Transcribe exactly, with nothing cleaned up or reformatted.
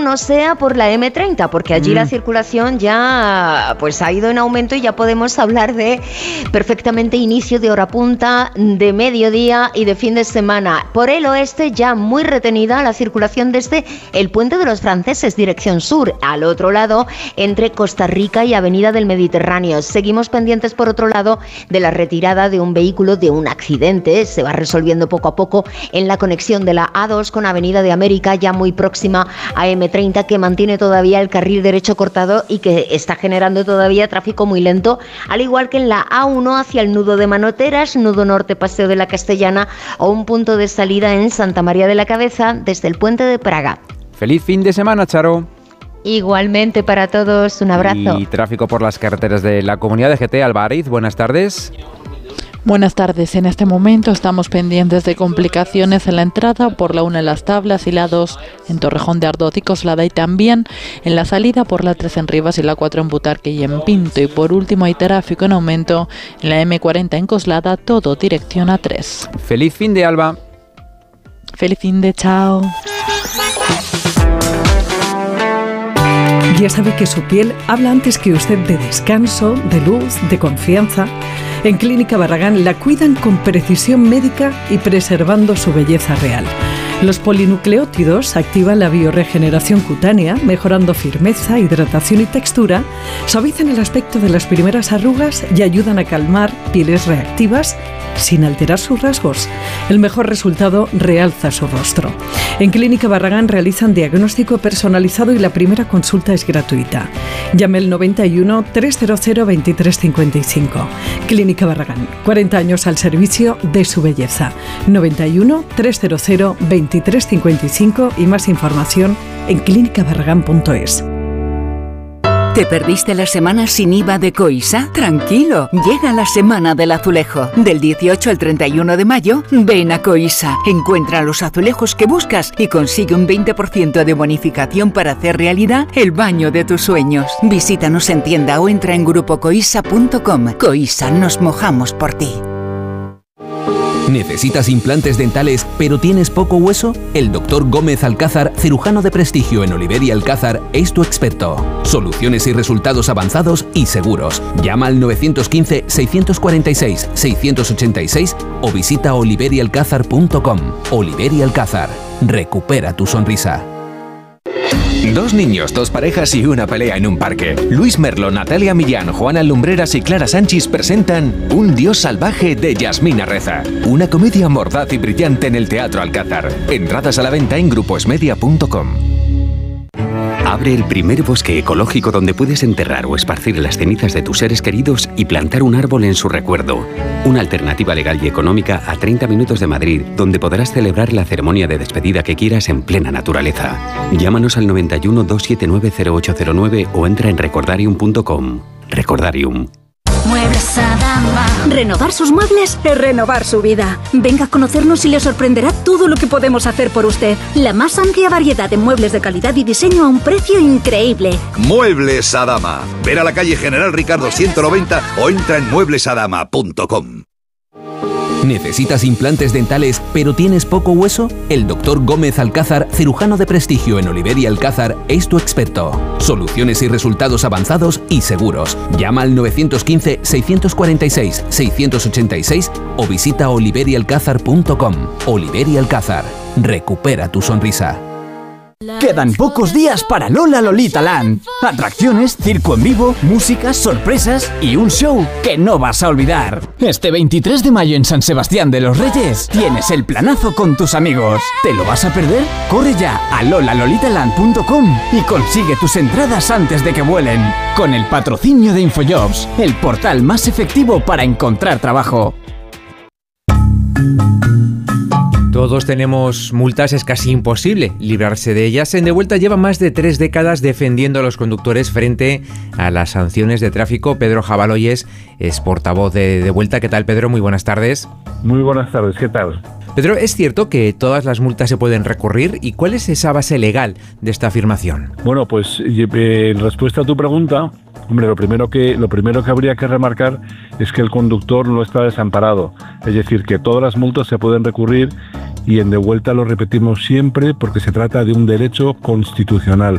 no sea por la eme treinta, porque allí mm. la circulación ya pues ha ido en aumento y ya podemos hablar de perfectamente inicio de hora punta, de mediodía y de fin de semana. Por el oeste ya muy retenida la circulación desde el Puente de los Franceses, dirección sur, al otro lado entre Costa Rica y Avenida del Mediterráneo. Seguimos pendientes, por otro lado, de la retirada de un vehículo de un accidente. Se va resolviendo poco a poco en la conexión de la A dos con Avenida de América, ya muy próxima a eme treinta, que mantiene todavía el carril derecho cortado y que está generando todavía tráfico muy lento, al igual que en la A uno hacia el nudo de Manoteras, nudo norte Paseo de la Castellana o un punto de salida en Santa María de la Cabeza desde el Puente de Praga. Feliz fin de semana, Charo. Igualmente para todos, un abrazo. Y tráfico por las carreteras de la Comunidad de G T. Alba Ariz, buenas tardes. Buenas tardes. En este momento estamos pendientes de complicaciones en la entrada por la uno en Las Tablas y la dos en Torrejón de Ardoz y Coslada, y también en la salida por la tres en Rivas y la cuatro en Butarque y en Pinto. Y por último hay tráfico en aumento en la eme cuarenta en Coslada, todo dirección A tres. Feliz fin de, Alba. Feliz fin de, chao. Ya sabe que su piel habla antes que usted de descanso, de luz, de confianza. En Clínica Barragán la cuidan con precisión médica y preservando su belleza real. Los polinucleótidos activan la biorregeneración cutánea, mejorando firmeza, hidratación y textura, suavizan el aspecto de las primeras arrugas y ayudan a calmar pieles reactivas sin alterar sus rasgos. El mejor resultado realza su rostro. En Clínica Barragán realizan diagnóstico personalizado y la primera consulta es gratuita. Llame al noventa y uno, trescientos veintitrés cincuenta y cinco. Clínica Barragán, cuarenta años al servicio de su belleza. noventa y uno, trescientos veintitrés cincuenta y cinco y más información en clínica barragán punto es. ¿Te perdiste la semana sin I V A de Coisa? Tranquilo, llega la Semana del Azulejo. Del dieciocho al treinta y uno de mayo, ven a Coisa. Encuentra los azulejos que buscas y consigue un veinte por ciento de bonificación para hacer realidad el baño de tus sueños. Visítanos en tienda o entra en grupo coisa punto com. Coisa, nos mojamos por ti. ¿Necesitas implantes dentales pero tienes poco hueso? El doctor Gómez Alcázar, cirujano de prestigio en Oliver y Alcázar, es tu experto. Soluciones y resultados avanzados y seguros. Llama al nueve uno cinco, seis cuatro seis, seis ocho seis o visita oliver y alcázar punto com. Oliver y Alcázar. Recupera tu sonrisa. Dos niños, dos parejas y una pelea en un parque. Luis Merlo, Natalia Millán, Juana Lumbreras y Clara Sánchez presentan Un Dios Salvaje de Yasmina Reza. Una comedia mordaz y brillante en el Teatro Alcázar. Entradas a la venta en grupo esmedia punto com. Abre el primer bosque ecológico donde puedes enterrar o esparcir las cenizas de tus seres queridos y plantar un árbol en su recuerdo. Una alternativa legal y económica a treinta minutos de Madrid, donde podrás celebrar la ceremonia de despedida que quieras en plena naturaleza. Llámanos al noventa y uno, doscientos setenta y nueve, cero ocho cero nueve o entra en recordarium punto com. Recordarium. Muebles Adama. Renovar sus muebles es renovar su vida. Venga a conocernos y le sorprenderá todo lo que podemos hacer por usted. La más amplia variedad de muebles de calidad y diseño a un precio increíble. Muebles Adama. Ver a la calle General Ricardo ciento noventa o entra en muebles adama punto com. ¿Necesitas implantes dentales pero tienes poco hueso? El doctor Gómez Alcázar, cirujano de prestigio en Oliver y Alcázar, es tu experto. Soluciones y resultados avanzados y seguros. Llama al nueve uno cinco, seis cuatro seis, seis ocho seis o visita oliver y alcázar punto com. Oliver y Alcázar. Recupera tu sonrisa. Quedan pocos días para Lola Lolita Land. Atracciones, circo en vivo, música, sorpresas y un show que no vas a olvidar. Este veintitrés de mayo en San Sebastián de los Reyes tienes el planazo con tus amigos. ¿Te lo vas a perder? Corre ya a lola lolita land punto com y consigue tus entradas antes de que vuelen. Con el patrocinio de Infojobs, el portal más efectivo para encontrar trabajo. Todos tenemos multas, es casi imposible librarse de ellas. En De Vuelta lleva más de tres décadas defendiendo a los conductores frente a las sanciones de tráfico. Pedro Jabaloyes es portavoz de De Vuelta. ¿Qué tal, Pedro? Muy buenas tardes. Muy buenas tardes, ¿qué tal? Pedro, ¿es cierto que todas las multas se pueden recurrir? ¿Y cuál es esa base legal de esta afirmación? Bueno, pues en respuesta a tu pregunta, hombre, lo primero que lo primero que habría que remarcar es que el conductor no está desamparado. Es decir, que todas las multas se pueden recurrir y en De Vuelta lo repetimos siempre porque se trata de un derecho constitucional.